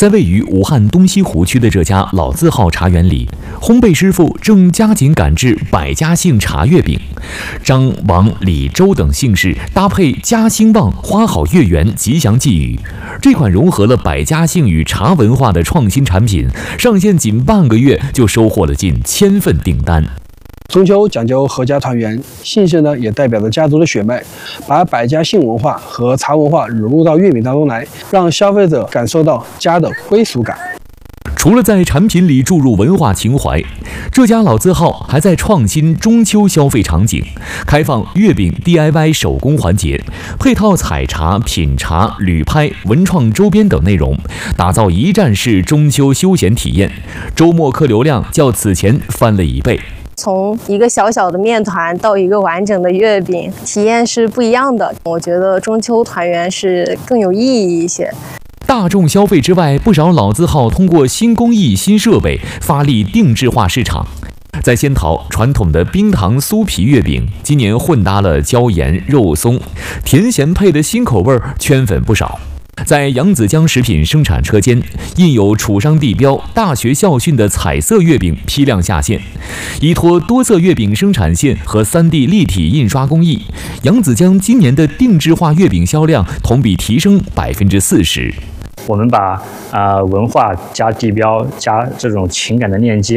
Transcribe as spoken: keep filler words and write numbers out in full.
在位于武汉东西湖区的这家老字号茶园里，烘焙师傅正加紧赶制百家姓茶月饼。张、王、李、周等姓氏搭配家兴旺、花好月圆吉祥寄语。这款融合了百家姓与茶文化的创新产品，上线仅半个月就收获了近千份订单。 中秋讲究阖家团圆，姓氏呢也代表着家族的血脉，把百家姓文化和茶文化融入到月饼当中来，让消费者感受到家的归属感。 除了在产品里注入文化情怀，这家老字号还在创新中秋消费场景，开放月饼 D I Y 手工环节，配套采茶、品茶、旅拍、文创周边等内容，打造一站式中秋休闲体验。周末客流量较此前翻了一倍。 从一个小小的面团到一个完整的月饼，体验是不一样的。我觉得中秋团圆是更有意义一些。 大众消费之外，不少老字号通过新工艺、新设备发力定制化市场。在仙桃，传统的冰糖酥皮月饼今年混搭了椒盐、肉松，甜咸配的新口味圈粉不少。在扬子江食品生产车间，印有楚商地标、大学校训的彩色月饼批量下线。依托多色月饼生产线和 三 D 立体印刷工艺，扬子江今年的定制化月饼销量同比提升百分之四十。 我们把啊、呃、文化加地标加这种情感的链接。